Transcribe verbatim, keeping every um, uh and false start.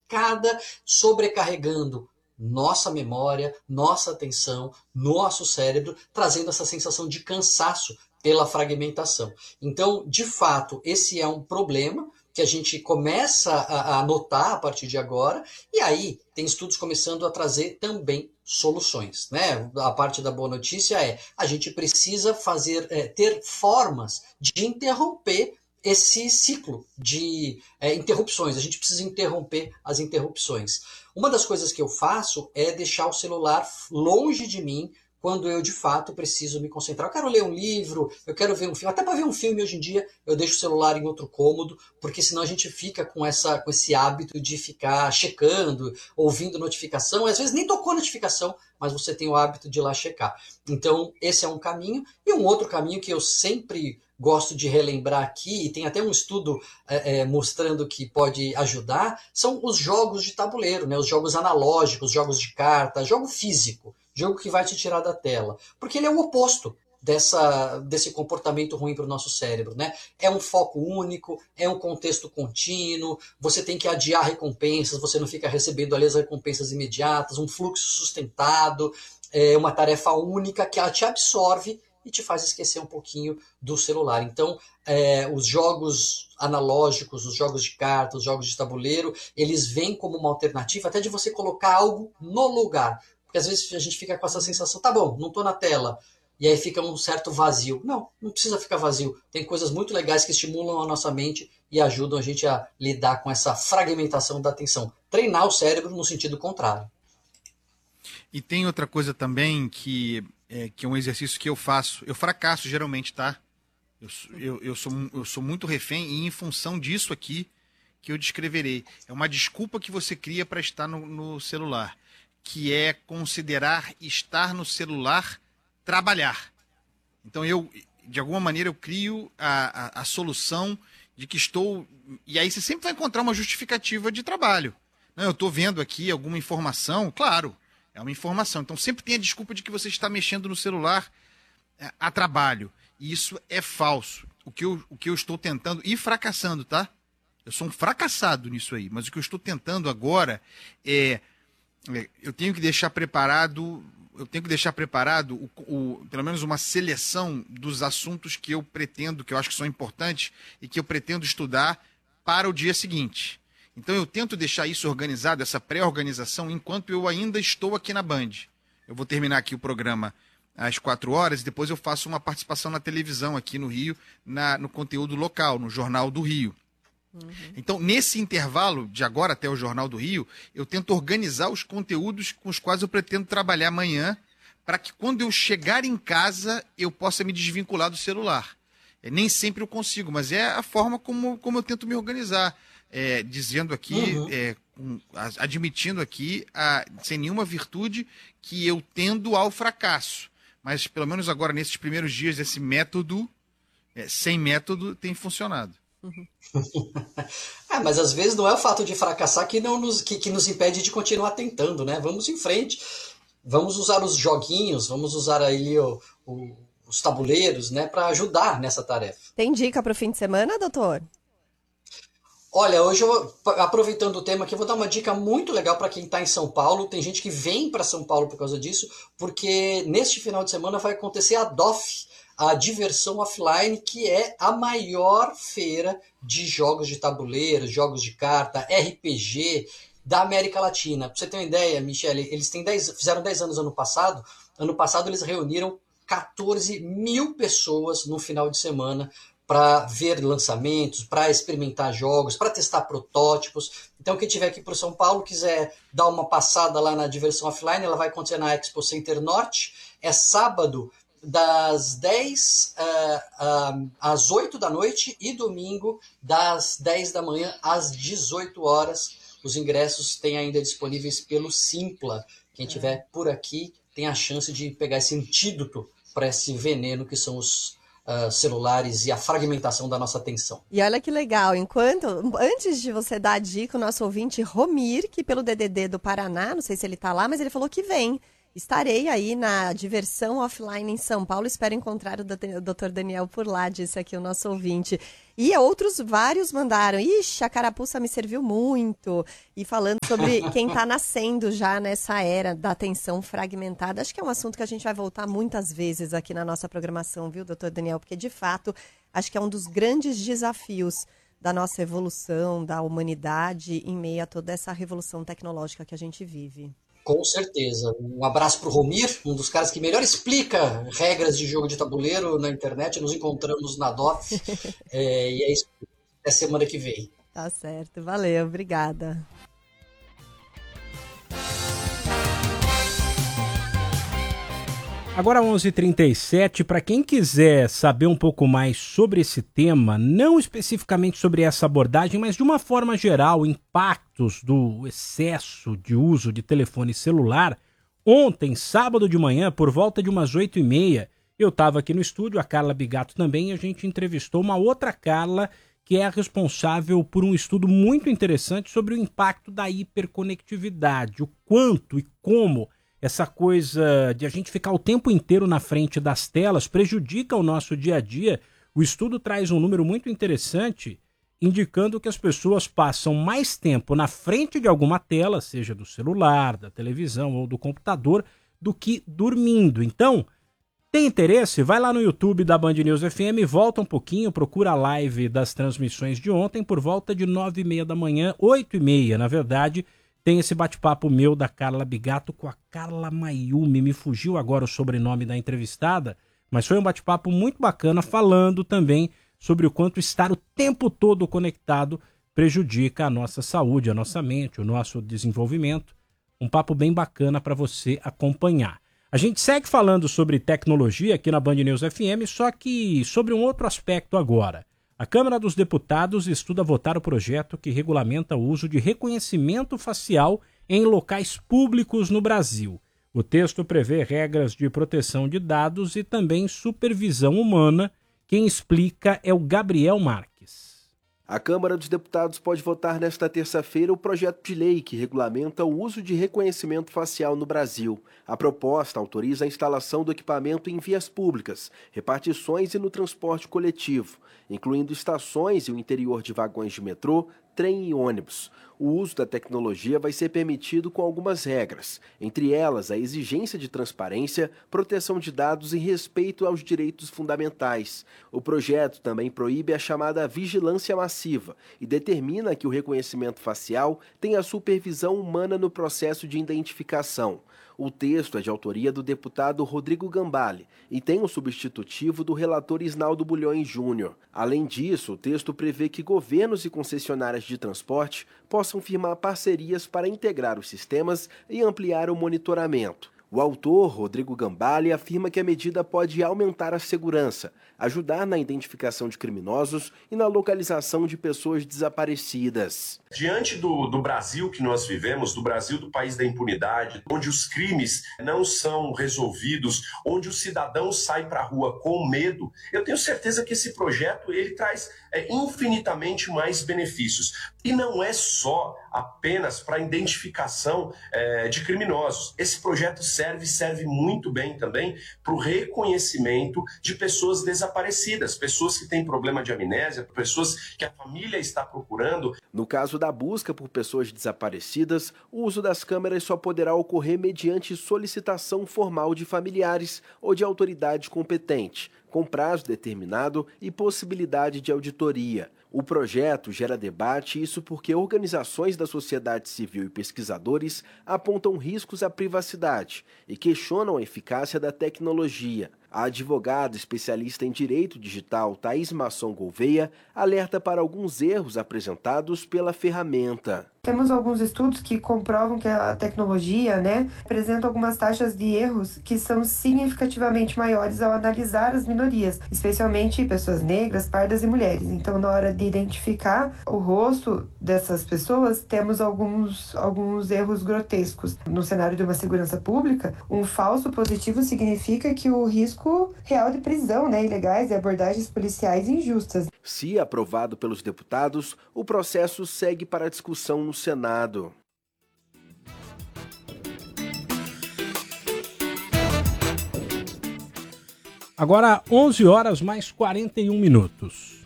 picada, sobrecarregando nossa memória, nossa atenção, nosso cérebro, trazendo essa sensação de cansaço pela fragmentação. Então, de fato, esse é um problema que a gente começa a, a notar a partir de agora, e aí tem estudos começando a trazer também soluções, né? A parte da boa notícia é, a gente precisa fazer, é, ter formas de interromper esse ciclo de é, interrupções. A gente precisa interromper as interrupções. Uma das coisas que eu faço é deixar o celular longe de mim quando eu, de fato, preciso me concentrar. Eu quero ler um livro, eu quero ver um filme. Até para ver um filme, hoje em dia, eu deixo o celular em outro cômodo, porque senão a gente fica com, essa, com esse hábito de ficar checando, ouvindo notificação. Às vezes nem tocou notificação, mas você tem o hábito de ir lá checar. Então, esse é um caminho. E um outro caminho que eu sempre gosto de relembrar aqui, e tem até um estudo é, é, mostrando que pode ajudar, são os jogos de tabuleiro, né? Os jogos analógicos, jogos de carta, jogo físico. Jogo que vai te tirar da tela. Porque ele é o oposto dessa, desse comportamento ruim para o nosso cérebro, né? É um foco único, é um contexto contínuo, você tem que adiar recompensas, você não fica recebendo ali as recompensas imediatas, um fluxo sustentado, é uma tarefa única que ela te absorve e te faz esquecer um pouquinho do celular. Então, é, os jogos analógicos, os jogos de cartas, os jogos de tabuleiro, eles vêm como uma alternativa até de você colocar algo no lugar. Porque às vezes a gente fica com essa sensação, tá bom, não estou na tela, e aí fica um certo vazio. Não, não precisa ficar vazio. Tem coisas muito legais que estimulam a nossa mente e ajudam a gente a lidar com essa fragmentação da atenção. Treinar o cérebro no sentido contrário. E tem outra coisa também que é, que é um exercício que eu faço. Eu fracasso geralmente, tá? Eu, eu, eu, sou, eu sou muito refém e em função disso aqui que eu descreverei. É uma desculpa que você cria para estar no, no celular, que é considerar estar no celular trabalhar. Então eu, de alguma maneira, eu crio a, a, a solução de que estou... E aí você sempre vai encontrar uma justificativa de trabalho. Não, eu estou vendo aqui alguma informação, claro, é uma informação. Então sempre tem a desculpa de que você está mexendo no celular a, a trabalho. E isso é falso. O que, eu, o que eu estou tentando, e fracassando, tá? Eu sou um fracassado nisso aí, mas o que eu estou tentando agora é... Eu tenho que deixar preparado, eu tenho que deixar preparado o, o, pelo menos uma seleção dos assuntos que eu pretendo, que eu acho que são importantes e que eu pretendo estudar para o dia seguinte. Então eu tento deixar isso organizado, essa pré-organização, enquanto eu ainda estou aqui na Band. Eu vou terminar aqui o programa às quatro horas e depois eu faço uma participação na televisão aqui no Rio, na, no conteúdo local, no Jornal do Rio. Uhum. Então, nesse intervalo, de agora até o Jornal do Rio, eu tento organizar os conteúdos com os quais eu pretendo trabalhar amanhã, para que quando eu chegar em casa, eu possa me desvincular do celular. É, nem sempre eu consigo, mas é a forma como, como eu tento me organizar. É, dizendo aqui, uhum. é, um, admitindo aqui, a, sem nenhuma virtude, que eu tendo ao fracasso. Mas, pelo menos agora, nesses primeiros dias, esse método, é, sem método, tem funcionado. Uhum. ah, mas às vezes não é o fato de fracassar que, não nos, que, que nos impede de continuar tentando, né? Vamos em frente, vamos usar os joguinhos, vamos usar aí o, o, os tabuleiros, né, para ajudar nessa tarefa. Tem dica para o fim de semana, doutor? Olha, hoje, eu, aproveitando o tema aqui, eu vou dar uma dica muito legal para quem está em São Paulo. Tem gente que vem para São Paulo por causa disso, porque neste final de semana vai acontecer a D O F, a Diversão Offline, que é a maior feira de jogos de tabuleiro, jogos de carta, R P G da América Latina. Para você ter uma ideia, Michele, eles têm dez, fizeram dez anos ano passado. Ano passado eles reuniram quatorze mil pessoas no final de semana para ver lançamentos, para experimentar jogos, para testar protótipos. Então, quem estiver aqui para São Paulo, quiser dar uma passada lá na Diversão Offline, ela vai acontecer na Expo Center Norte. É sábado, das dez uh, uh, às oito da noite e domingo das dez da manhã às dezoito horas. Os ingressos têm ainda disponíveis pelo Simpla. Quem estiver por aqui tem a chance de pegar esse antídoto para esse veneno que são os uh, celulares e a fragmentação da nossa atenção. E olha que legal, enquanto, antes de você dar a dica, o nosso ouvinte Romir, que pelo D D D do Paraná, não sei se ele está lá, mas ele falou que vem. Estarei aí na diversão offline em São Paulo. Espero encontrar o doutor Daniel por lá, disse aqui o nosso ouvinte. E outros vários mandaram. Ixi, a carapuça me serviu muito. E falando sobre quem está nascendo já nessa era da atenção fragmentada. Acho que é um assunto que a gente vai voltar muitas vezes aqui na nossa programação, viu, doutor Daniel? Porque, de fato, acho que é um dos grandes desafios da nossa evolução, da humanidade, em meio a toda essa revolução tecnológica que a gente vive. Com certeza. Um abraço para o Romir, um dos caras que melhor explica regras de jogo de tabuleiro na internet. Nos encontramos na D O T. É, e é isso. Até semana que vem. Tá certo. Valeu. Obrigada. Agora onze e trinta e sete, para quem quiser saber um pouco mais sobre esse tema, não especificamente sobre essa abordagem, mas de uma forma geral, impactos do excesso de uso de telefone celular, ontem, sábado de manhã, por volta de umas oito e meia, eu estava aqui no estúdio, a Carla Bigato também, e a gente entrevistou uma outra Carla, que é a responsável por um estudo muito interessante sobre o impacto da hiperconectividade, o quanto e como essa coisa de a gente ficar o tempo inteiro na frente das telas prejudica o nosso dia a dia. O estudo traz um número muito interessante, indicando que as pessoas passam mais tempo na frente de alguma tela, seja do celular, da televisão ou do computador, do que dormindo. Então, tem interesse? Vai lá no YouTube da Band News F M, volta um pouquinho, procura a live das transmissões de ontem, por volta de nove e meia da manhã, oito e meia, na verdade. Tem esse bate-papo meu da Carla Bigato com a Carla Mayumi. Me fugiu agora o sobrenome da entrevistada, mas foi um bate-papo muito bacana, falando também sobre o quanto estar o tempo todo conectado prejudica a nossa saúde, a nossa mente, o nosso desenvolvimento. Um papo bem bacana para você acompanhar. A gente segue falando sobre tecnologia aqui na Band News F M, só que sobre um outro aspecto agora. A Câmara dos Deputados estuda votar o projeto que regulamenta o uso de reconhecimento facial em locais públicos no Brasil. O texto prevê regras de proteção de dados e também supervisão humana. Quem explica é o Gabriel Marques. A Câmara dos Deputados pode votar nesta terça-feira o projeto de lei que regulamenta o uso de reconhecimento facial no Brasil. A proposta autoriza a instalação do equipamento em vias públicas, repartições e no transporte coletivo, incluindo estações e o interior de vagões de metrô, trem e ônibus. O uso da tecnologia vai ser permitido com algumas regras, entre elas a exigência de transparência, proteção de dados e respeito aos direitos fundamentais. O projeto também proíbe a chamada vigilância massiva e determina que o reconhecimento facial tenha supervisão humana no processo de identificação. O texto é de autoria do deputado Rodrigo Gambale e tem o substitutivo do relator Isnaldo Bulhões Júnior. Além disso, o texto prevê que governos e concessionárias de transporte possam firmar parcerias para integrar os sistemas e ampliar o monitoramento. O autor, Rodrigo Gambale, afirma que a medida pode aumentar a segurança, ajudar na identificação de criminosos e na localização de pessoas desaparecidas. Diante do, do Brasil que nós vivemos, do Brasil do país da impunidade, onde os crimes não são resolvidos, onde o cidadão sai para a rua com medo, eu tenho certeza que esse projeto ele traz é, infinitamente mais benefícios. E não é só apenas para a identificação é, de criminosos. Esse projeto serve, serve muito bem também para o reconhecimento de pessoas desaparecidas, pessoas que têm problema de amnésia, pessoas que a família está procurando. No caso da busca por pessoas desaparecidas, o uso das câmeras só poderá ocorrer mediante solicitação formal de familiares ou de autoridade competente, com prazo determinado e possibilidade de auditoria. O projeto gera debate, isso porque organizações da sociedade civil e pesquisadores apontam riscos à privacidade e questionam a eficácia da tecnologia. A advogada especialista em direito digital Thaís Masson Gouveia alerta para alguns erros apresentados pela ferramenta. Temos alguns estudos que comprovam que a tecnologia, né, apresenta algumas taxas de erros que são significativamente maiores ao analisar as minorias, especialmente pessoas negras, pardas e mulheres. Então, na hora de identificar o rosto dessas pessoas, temos alguns, alguns erros grotescos. No cenário de uma segurança pública, um falso positivo significa que o risco real de prisão, né, ilegais e abordagens policiais injustas. Se aprovado pelos deputados, o processo segue para a discussão no Senado. Agora onze horas mais quarenta e um minutos.